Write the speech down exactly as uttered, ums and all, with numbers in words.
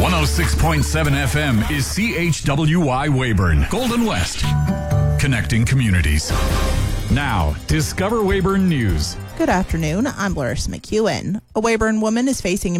one oh six point seven F M is C H W Y Weyburn, Golden West. Connecting communities. Now, Discover Weyburn News. Good afternoon. I'm Larissa McEwen. A Weyburn woman is facing